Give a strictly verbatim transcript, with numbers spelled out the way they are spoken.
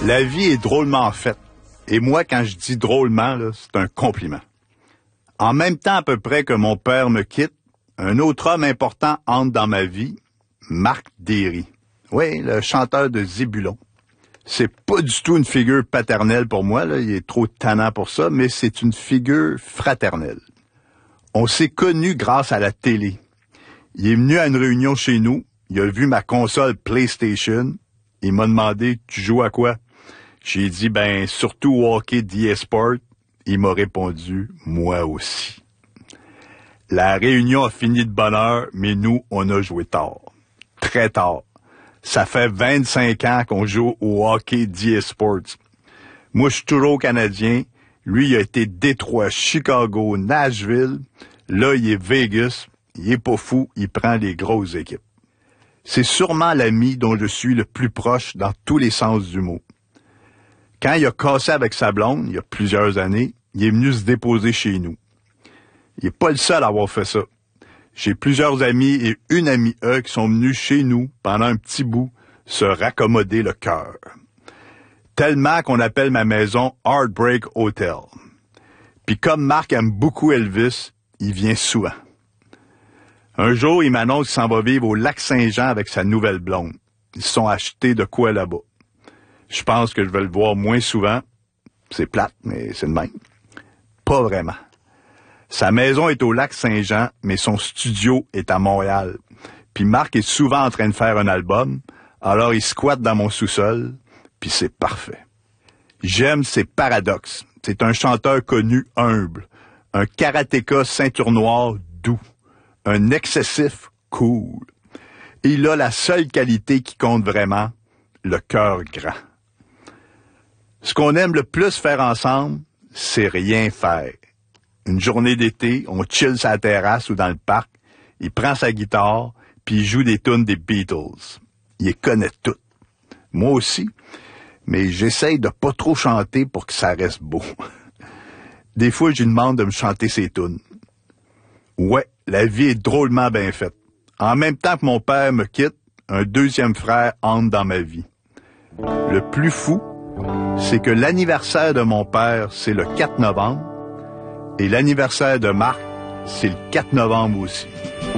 La vie est drôlement faite. Et moi, quand je dis drôlement, là, c'est un compliment. En même temps à peu près que mon père me quitte, un autre homme important entre dans ma vie, Marc Derry. Oui, le chanteur de Zébulon. C'est pas du tout une figure paternelle pour moi, là, il est trop tannant pour ça, mais c'est une figure fraternelle. On s'est connus grâce à la télé. Il est venu à une réunion chez nous, il a vu ma console PlayStation, il m'a demandé « Tu joues à quoi? » J'ai dit « Ben, surtout au hockey d'E A Sport. » Il m'a répondu « Moi aussi. » La réunion a fini de bonne heure, mais nous, on a joué tard. Très tard. Ça fait vingt-cinq ans qu'on joue au hockey d'E A Sports. Moi, je suis toujours Canadien. Lui, il a été Détroit, Chicago, Nashville. Là, il est Vegas. Il est pas fou, il prend les grosses équipes. C'est sûrement l'ami dont je suis le plus proche dans tous les sens du mot. Quand il a cassé avec sa blonde, il y a plusieurs années, il est venu se déposer chez nous. Il n'est pas le seul à avoir fait ça. J'ai plusieurs amis et une amie eux qui sont venus chez nous pendant un petit bout se raccommoder le cœur. Tellement qu'on appelle ma maison Heartbreak Hotel. Puis comme Marc aime beaucoup Elvis, il vient souvent. Un jour, il m'annonce qu'il s'en va vivre au Lac-Saint-Jean avec sa nouvelle blonde. Ils se sont achetés de quoi là-bas. Je pense que je vais le voir moins souvent. C'est plate, mais c'est le même. Pas vraiment. Sa maison est au Lac-Saint-Jean, mais son studio est à Montréal. Puis Marc est souvent en train de faire un album, alors il squatte dans mon sous-sol, puis c'est parfait. J'aime ses paradoxes. C'est un chanteur connu humble, un karatéka ceinture noire doux, un excessif cool. Et il a la seule qualité qui compte vraiment, le cœur grand. Ce qu'on aime le plus faire ensemble, c'est rien faire. Une journée d'été, on chill sur la terrasse ou dans le parc, il prend sa guitare, puis il joue des tunes des Beatles. Il les connaît toutes. Moi aussi, mais j'essaye de pas trop chanter pour que ça reste beau. Des fois, je lui demande de me chanter ses tunes. Ouais, la vie est drôlement bien faite. En même temps que mon père me quitte, un deuxième frère entre dans ma vie. Le plus fou, c'est que l'anniversaire de mon père, c'est le quatre novembre, et l'anniversaire de Marc, c'est le quatre novembre aussi.